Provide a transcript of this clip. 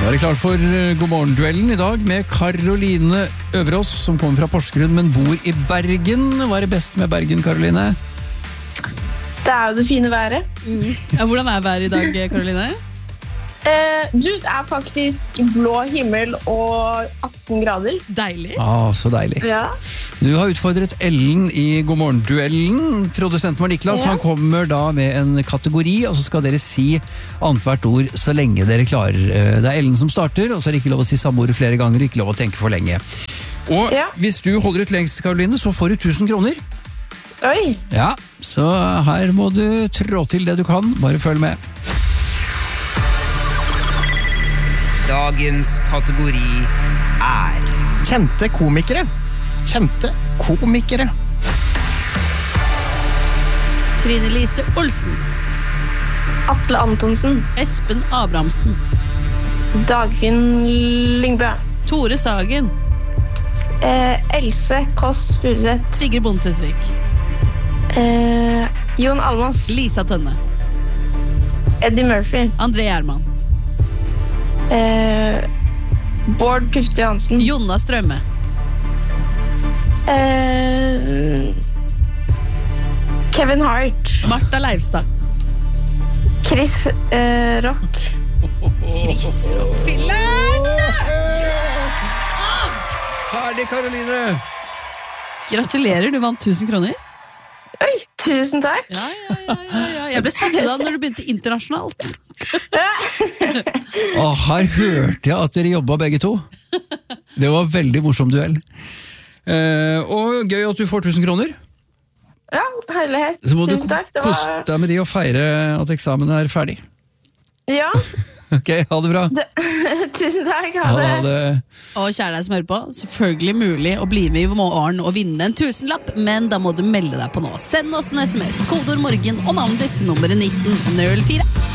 Da det klart for God morgen-duellen I dag med Karoline Øverås, som kommer fra Porsgrunn, men bor I Bergen. Hva det best med Bergen, Karoline? Det jo det fine været. Ja, hvordan været I dag, Karoline? Det faktisk blå himmel og 18 grader. Deilig. Så deilig. Ja. Du har utfordret Ellen I God morgen-duellen. Produsenten var Niklas, Han kommer da med en kategori, og så skal dere si annethvert ord så lenge dere klarer. Det Ellen som starter, og så det ikke lov å si samme ord flere ganger, ikke lov å tenke for lenge. Og hvis du holder ut lengst, Karoline, så får du 1000 kroner. Oi. Ja, så her må du trå til det du kan. Bare følg med. Dagens kategori Kjente komikere. Kjente komikere. Trine Lise Olsen. Atle Antonsen. Espen Abrahamsen. Dagfinn Lyngbø. Tore Sagen. Else Kåss Furuseth. Sigrid Bontusvik. Jon Almaas. Lisa Tønne. Eddie Murphy. André Gjerman. Bård Tufte Johansen. Jonna Strømme. Kevin Hart. Martha Leivstad. Chris Rock. Chris Rock-filleren! Herlig, Karoline! Gratulerer, du vant 1000 kroner. Oi, tusen takk. Ja. Jeg ble satt ut av når du begynte internasjonalt. Her hørte jeg at dere jobbet begge to. Det var veldig morsom duell. Og gøy at du får 1000 kroner. Ja, herlighet. Så må Tusen du takk. koste deg med de og feire at eksamen ferdig. Ja. Ok, ha det bra. Tusen takk, ha det. Ha det. Og kjære deg som hører på, selvfølgelig mulig å bli med I morgen og vinne en 1000-lapp, men da må du melde deg på nå. Send oss en SMS, kodeord morgen og navnet ditt til nummeret 1904.